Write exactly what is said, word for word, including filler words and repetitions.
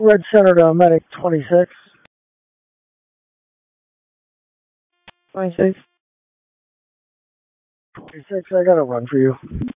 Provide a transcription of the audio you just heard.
Red Center to Medic twenty-six. twenty-six. twenty-six, I got a run for you.